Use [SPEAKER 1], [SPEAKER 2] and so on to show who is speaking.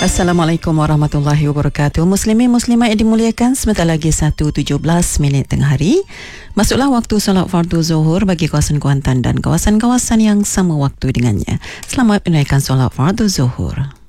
[SPEAKER 1] Assalamualaikum warahmatullahi wabarakatuh. Muslimin muslimat yang dimuliakan, sebentar lagi 1:17 tengah hari. Masuklah waktu solat fardu zuhur bagi kawasan Kuantan dan kawasan-kawasan yang sama waktu dengannya. Selamat menunaikan solat fardu zuhur.